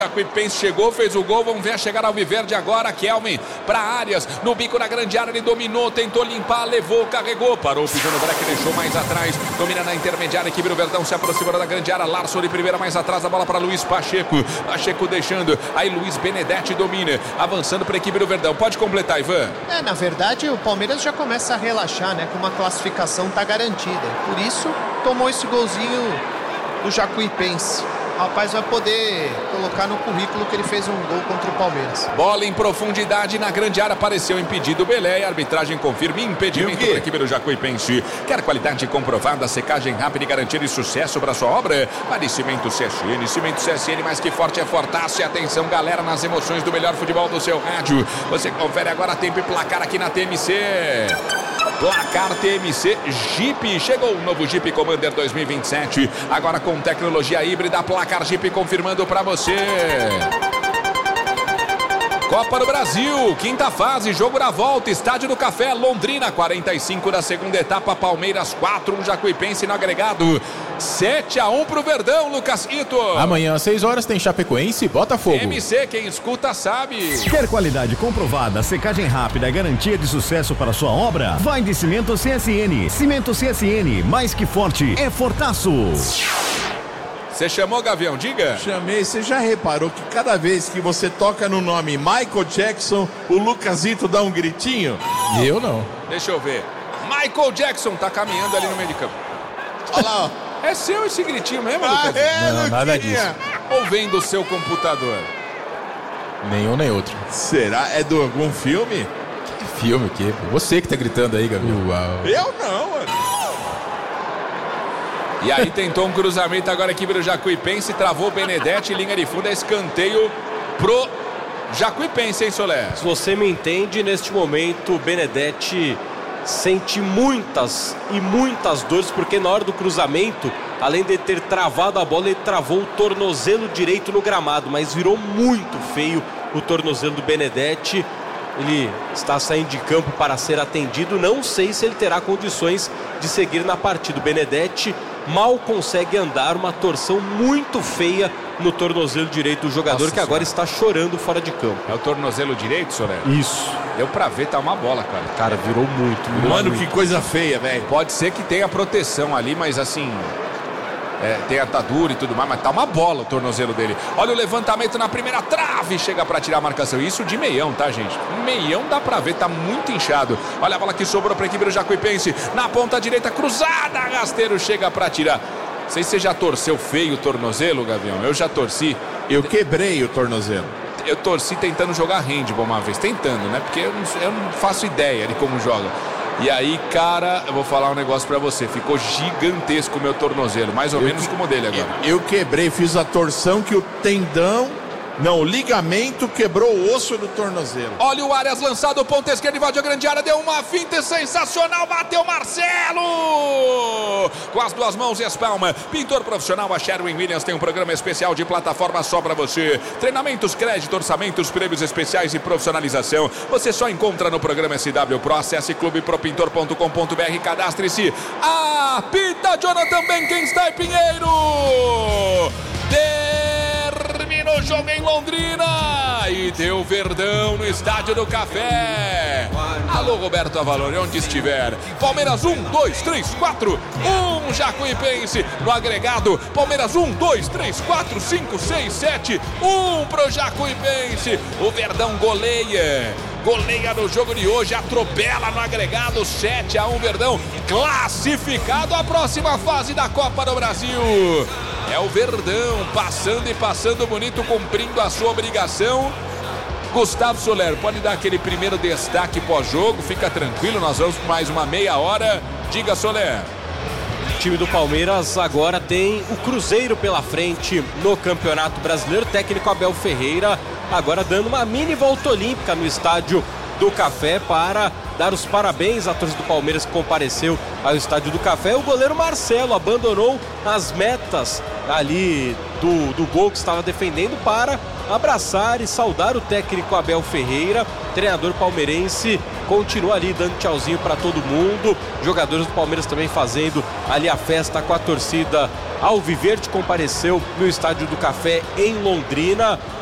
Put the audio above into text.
Jacuipense chegou, fez o gol, vamos ver a chegada ao Alviverde agora, Kelvin para Arias, no bico da grande área, ele dominou, tentou limpar, levou, carregou, parou, pisou no breque, deixou mais atrás, domina na intermediária, equipe do Verdão se aproximando da grande área, Larson de primeira mais atrás, a bola para Luiz Pacheco deixando, aí Luiz Benedetti domina, avançando para a equipe do Verdão, pode completar, Ivan? Na verdade o Palmeiras já começa a relaxar, né, com uma classificação tá garantida, por isso tomou esse golzinho do Jacuipense. O rapaz vai poder colocar no currículo que ele fez um gol contra o Palmeiras. Bola em profundidade na grande área, apareceu impedido o Belé, a arbitragem confirma impedimento para a equipe do Jacuipense. Quer qualidade comprovada, secagem rápida e garantia de sucesso para sua obra? Para Cimento CSN, Cimento CSN mais que forte é fortaço. E atenção galera, nas emoções do melhor futebol do seu rádio. Você confere agora tempo e placar aqui na TMC. Placar TMC Jeep, chegou o novo Jeep Commander 2027, agora com tecnologia híbrida, placar Jeep confirmando para você. Copa do Brasil, quinta fase, jogo da volta, Estádio do Café, Londrina, 45 da segunda etapa, Palmeiras 4, Jacuipense no agregado, 7-1 pro Verdão, Lucas Ito. Amanhã às 6 horas tem Chapecoense e Botafogo. MC, quem escuta sabe. Quer qualidade comprovada, secagem rápida e garantia de sucesso para sua obra? Vai de Cimento CSN. Cimento CSN, mais que forte, é fortaço. Você chamou, Gavião? Diga. Chamei. Você já reparou que cada vez que você toca no nome Michael Jackson, o Lucasito dá um gritinho? Eu não. Deixa eu ver. Michael Jackson tá caminhando ali no meio de campo. Olha lá, ó. É seu esse gritinho mesmo, Lucas? Não, nada disso. Ou vem do seu computador? Nenhum nem outro. Será? É de algum filme? Que filme o quê? Você que tá gritando aí, Gabriel. Uau. Eu não, mano. E aí tentou um cruzamento agora aqui pelo Jacuipense, travou o Benedetti, linha de fundo, é escanteio pro Jacuipense, hein, Soler? Se você me entende, neste momento o Benedetti sente muitas dores, porque na hora do cruzamento, além de ter travado a bola, ele travou o tornozelo direito no gramado, mas virou muito feio o tornozelo do Benedetti. Ele está saindo de campo para ser atendido, não sei se ele terá condições de seguir na partida. O Benedetti mal consegue andar, uma torção muito feia no tornozelo direito do jogador. Nossa, que agora está chorando fora de campo. É o tornozelo direito, Soler? Isso. Deu pra ver, tá uma bola, cara. Cara, virou muito. Mano, que coisa feia, velho. Pode ser que tenha proteção ali, mas assim... tem atadura e tudo mais, mas tá uma bola o tornozelo dele. Olha o levantamento na primeira trave, chega pra tirar a marcação. Isso de meião, tá, gente? Meião dá pra ver, tá muito inchado. Olha a bola que sobrou pra equipe do Jacuipense. Na ponta direita, cruzada, Rasteiro chega pra tirar. Não sei se você já torceu feio o tornozelo, Gavião. Eu já torci. Eu quebrei o tornozelo. Eu torci tentando jogar handball uma vez. Tentando, né? Porque eu não faço ideia de como joga. E aí, cara, eu vou falar um negócio pra você. Ficou gigantesco o meu tornozelo. Mais ou menos como o dele agora. Eu quebrei, fiz a torção que o tendão... Não, o ligamento quebrou o osso do tornozelo. Olha o Arias lançado, ponta esquerda, invade a grande área, deu uma finta sensacional, bateu Marcelo! Com as duas mãos e as palmas. Pintor profissional, a Sherwin-Williams tem um programa especial de plataforma só pra você. Treinamentos, crédito, orçamentos, prêmios especiais e profissionalização. Você só encontra no programa SW Pro. Acesse clubepropintor.com.br, cadastre-se. Apita Jonathan Benkenstein Pinheiro! Termina o jogo em Londrina e deu Verdão no Estádio do Café. Alô, Roberto Avalone, onde estiver. Palmeiras 1, 2, 3, 4, 1, Jacuipense no agregado. Palmeiras 1, 2, 3, 4, 5, 6, 7, 1 pro Jacuipense. O Verdão goleia no jogo de hoje, atropela no agregado, 7-1 Verdão, classificado à próxima fase da Copa do Brasil. É o Verdão passando e passando bonito, cumprindo a sua obrigação. Gustavo Soler, pode dar aquele primeiro destaque pós-jogo, fica tranquilo, nós vamos por mais uma meia hora. Diga, Soler. O time do Palmeiras agora tem o Cruzeiro pela frente no Campeonato Brasileiro. Técnico Abel Ferreira agora dando uma mini volta olímpica no estádio do Café para dar os parabéns à torcida do Palmeiras que compareceu ao Estádio do Café. O goleiro Marcelo abandonou as metas ali do gol que estava defendendo para abraçar e saudar o técnico Abel Ferreira. Treinador palmeirense continua ali dando tchauzinho para todo mundo. Jogadores do Palmeiras também fazendo ali a festa com a torcida alviverde, compareceu no Estádio do Café em Londrina.